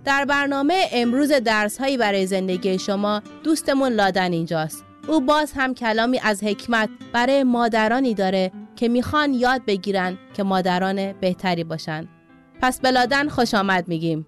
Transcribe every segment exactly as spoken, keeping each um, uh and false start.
در برنامه امروز درس‌هایی برای زندگی شما دوستمون لادن اینجاست. او باز هم کلامی از حکمت برای مادرانی داره که میخوان یاد بگیرن که مادران بهتری باشن. پس به لادن خوش آمد میگیم.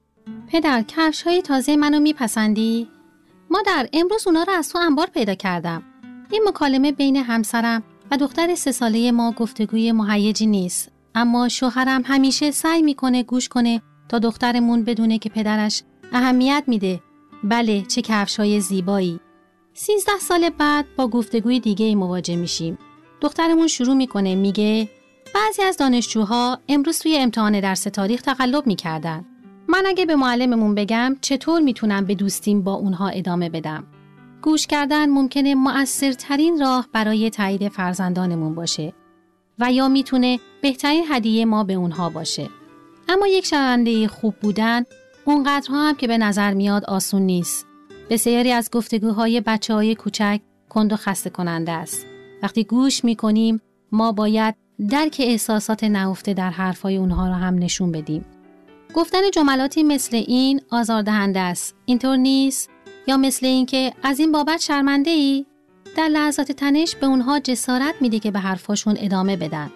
پدر، کفش‌های تازه منو میپسندی؟ مادر، امروز اونا رو از تو انبار پیدا کردم. این مکالمه بین همسرم و دختر سه ساله ما گفتگوی مهیجی نیست، اما شوهرم همیشه سعی میکنه گوش کنه تا دخترمون بدونه که پدرش اهمیت میده. بله، چه کفش‌های زیبایی. سیزده سال بعد با گفتگوی دیگه مواجه میشیم. دخترمون شروع میکنه میگه بعضی از دانشجوها امروز توی امتحان درس تاریخ تقلب میکردن. من اگه به معلممون بگم چطور میتونم به دوستیم با اونها ادامه بدم؟ گوش کردن ممکنه مؤثرترین راه برای تایید فرزندانمون باشه و یا میتونه بهترین هدیه ما به اونها باشه. اما یک شنونده خوب بودن اونقدرها هم که به نظر میاد آسون نیست. بسیاری از گفتگوهای بچه‌های کوچک کند و خسته کننده است. وقتی گوش میکنیم ما باید درک احساسات نهفته در حرفای اونها رو هم نشون بدیم. گفتن جملاتی مثل این آزاردهنده است، اینطور نیست، یا مثل این که از این بابت شرمنده ای، در لحظات تنش به اونها جسارت میده که به حرفاشون ادامه بدن.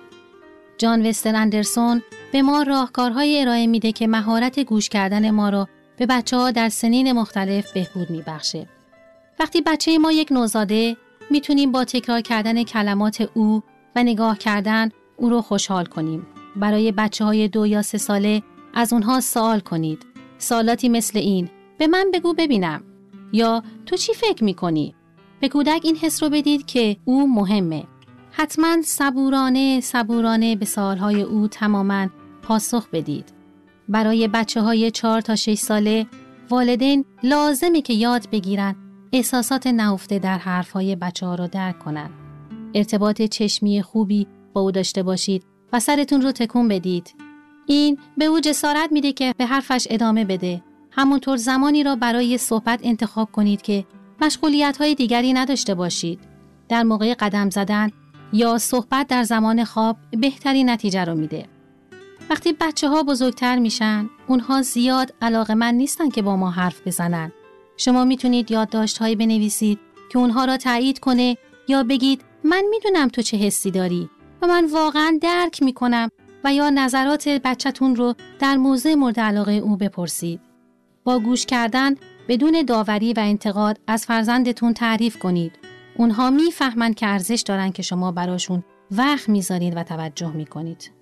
جان وستر اندرسون به ما راهکارهای ارائه میده که مهارت گوش کردن ما رو به بچه‌ها در سنین مختلف بهبود میبخشه. وقتی بچه ما یک نوزاده، میتونیم با تکرار کردن کلمات او و نگاه کردن او رو خوشحال کنیم. برای بچه‌های دو یا سه ساله از اونها سوال کنید. سوالاتی مثل این: به من بگو ببینم، یا تو چی فکر میکنی؟ به کودک این حس رو بدید که او مهمه. حتما صبورانه صبورانه به سوالهای او تماماً پاسخ بدید. برای بچه‌های چهار تا شش ساله والدین لازمه که یاد بگیرن احساسات نهفته در حرفهای بچه‌ها رو درک کنن. ارتباط چشمی خوبی با او داشته باشید و سرتون رو تکون بدید. این به او جسارت میده که به حرفش ادامه بده. همونطور زمانی را برای صحبت انتخاب کنید که مشغولیت‌های دیگری نداشته باشید. در موقع قدم زدن یا صحبت در زمان خواب بهترین نتیجه رو میده. وقتی بچه‌ها بزرگتر میشن، اونها زیاد علاقه‌مند نیستن که با ما حرف بزنن. شما میتونید یادداشت‌هایی بنویسید که اونها را تایید کنه، یا بگید من میدونم تو چه حسی داری و من واقعاً درک میکنم، و یا نظرات بچه‌تون رو در موضوع مورد علاقه او بپرسید. با گوش کردن بدون داوری و انتقاد از فرزندتون تعریف کنید. اونها میفهمن که ارزش دارن که شما براشون وقت میذارید و توجه میکنید.